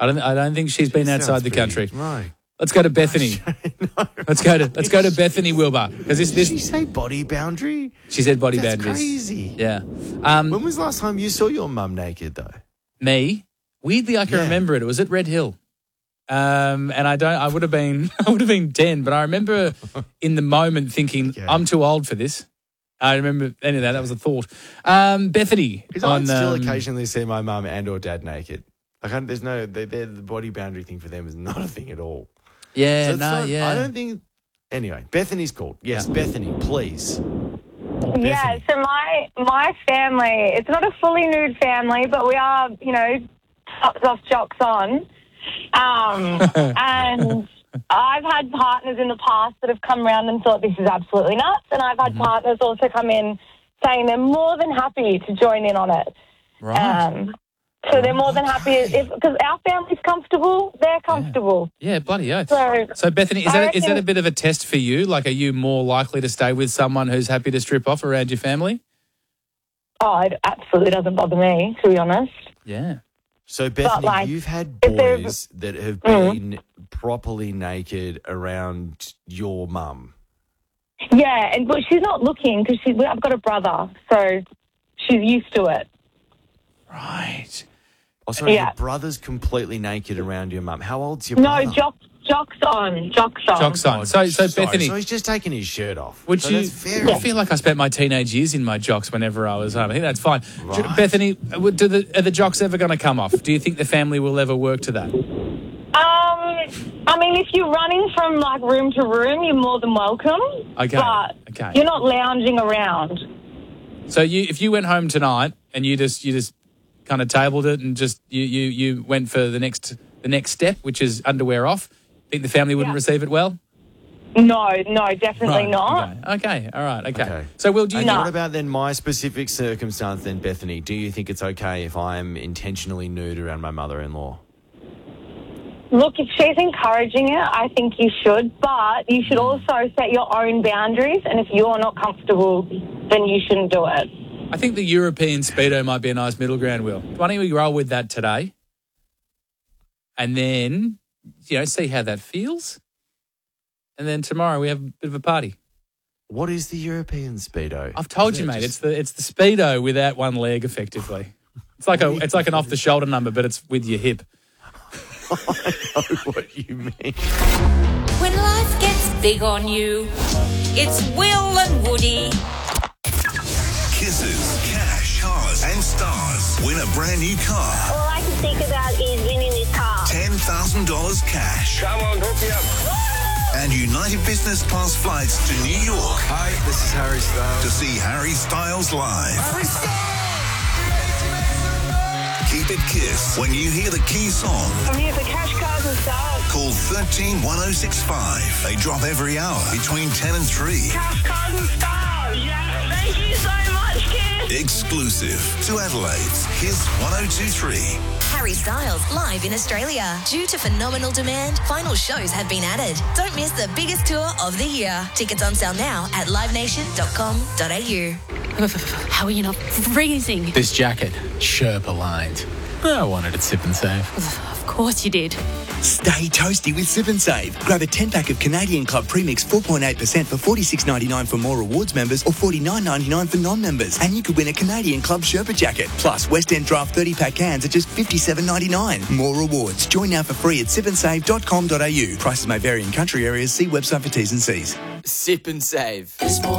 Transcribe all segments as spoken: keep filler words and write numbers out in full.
I don't. I don't think she's been She outside sounds the pretty- country. Right. Let's go to Bethany. no. Let's go to let's go to Bethany Wilbur because this Did she this say body boundary? she said body That's boundaries. crazy. Yeah. Um, When was the last time you saw your mum naked, though? me weirdly I can Yeah. remember it. It was at Red Hill. Um, and I don't. I would have been. I would have been ten, but I remember in the moment thinking, Okay. "I'm too old for this." I remember any of that. That was a thought. Um, Bethany. Because I on, still um, occasionally see my mum and or dad naked. Like, I, there's no, they, they're, the body boundary thing for them is not a thing at all. Yeah. So it's no. not- yeah. I don't think. Anyway, Bethany's called. Yes, Yeah. Bethany, please. Yeah, Bethany. so my my family, it's not a fully nude family, but we are, you know, tops off, jocks on. Um, and I've had partners in the past that have come around and thought this is absolutely nuts, and I've had partners also come in saying they're more than happy to join in on it. Right. Um, so they're more than happy if because our family's comfortable, they're comfortable. Yeah, bloody oath. So, So, Bethany, is I that is that a reckon- bit of a test for you? Like, are you more likely to stay with someone who's happy to strip off around your family? oh, it absolutely doesn't bother me, to be honest. Yeah. So, Bethany, like, you've had if there's- boys that have Mm. been properly naked around your mum. Yeah, and but she's not looking because she's. I've got a brother, so she's used to it. Right. Oh, sorry, Yeah. your brother's completely naked around your mum. How old's your No, brother? jock, jocks on, jocks on. Jocks on. So, so Sorry, Bethany, So he's just taking his shirt off. would so you? That's very, I feel like I spent my teenage years in my jocks whenever I was home. I think that's fine. Right. Bethany, would- do the, are the jocks ever going to come off? Do you think the family will ever work to that? Um, I mean, if you're running from like room to room, you're more than welcome. Okay, But okay. you're not lounging around. So, you, if you went home tonight and you just you just kind of tabled it and just you you, you went for the next the next step, which is underwear off, think the family wouldn't Yeah. receive it well? No, no, definitely not. Okay. okay. All right. Okay. Okay. So, Will, do you And No. what about then my specific circumstance then, Bethany? Do you think it's okay if I'm intentionally nude around my mother-in-law? Look, if she's encouraging it, I think you should, but you should also set your own boundaries, and if you're not comfortable, then you shouldn't do it. I think the European Speedo might be a nice middle ground, Will. Why don't we roll with that today? And then, you know, see how that feels. And then tomorrow we have a bit of a party. What is the European Speedo? I've told Is you, it mate. just- It's the it's the Speedo without one leg, effectively. It's like a it's like an off the shoulder number, but it's with your hip. I know what you mean. When life gets big on you, it's Will and Woody. Kisses, cash, cars, and stars. Win a brand new car. All I can think about is winning this car. ten thousand dollars cash. Come on, hook me up. And United Business Class flights to New York Hi, this is Harry Styles. to see Harry Styles live. Keep it Kiss when you hear the key song. I'm here for cash, cars and stars. Call one three one oh six five. They drop every hour between ten and three. Cash, cars and stars. Yeah, thank you so much, kids. Exclusive to Adelaide's Kiss one oh two three. Harry Styles live in Australia. Due to phenomenal demand, final shows have been added. Don't miss the biggest tour of the year. Tickets on sale now at live nation dot com dot a u. How are you not freezing? This jacket, Sherpa lined. I wanted it Sip and Save. Of course you did. Stay toasty with Sip and Save. Grab a ten-pack of Canadian Club Premix four point eight percent for forty-six ninety-nine for more rewards members or forty-nine ninety-nine for non-members. And you could win a Canadian Club Sherpa jacket. Plus, West End Draft thirty-pack cans at just fifty-seven ninety-nine. More rewards. Join now for free at sip and save dot com dot a u. Prices may vary in country areas. See website for T's and C's. Sip and Save.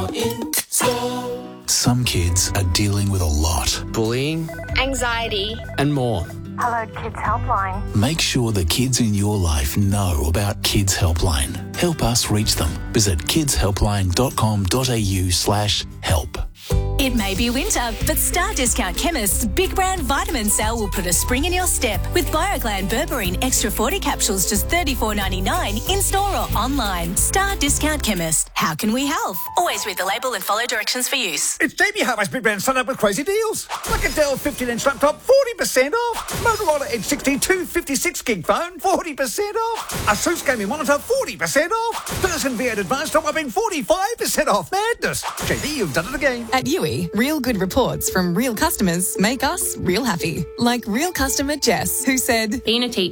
Some kids are dealing with a lot. Bullying Anxiety. and more. Hello, Kids Helpline. Make sure the kids in your life know about Kids Helpline. Help us reach them. Visit kids helpline dot com dot a u slash help. It may be winter, but Star Discount Chemist's Big Brand Vitamin Sale will put a spring in your step with BioGlan Berberine Extra forty capsules just thirty-four ninety-nine in store or online. Star Discount Chemist. How can we help? Always read the label and follow directions for use. It's Jamie Harvey's Big Brand Sun Up with crazy deals. Like a Dell fifteen inch laptop, forty percent off. Motorola Edge sixteen two fifty-six gig phone, forty percent off. Asus gaming monitor, forty percent off. Person V eight Advanced top up in forty-five percent off. Madness. J B, you've done it again. At Yui, real good reports from real customers make us real happy. Like real customer Jess, who said, Being a teacher